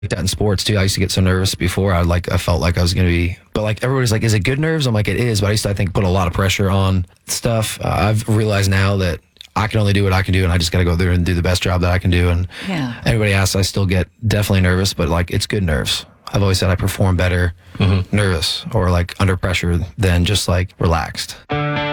that in sports too. I used to get so nervous before. I felt like I was going to be, but like everybody's like, is it good nerves? I'm like, it is, but I used to, I think, put a lot of pressure on stuff. I've realized now that I can only do what I can do, and I just got to go there and do the best job that I can do. And everybody asks, I still get definitely nervous, but like it's good nerves. I've always said I perform better nervous or like under pressure than just like relaxed.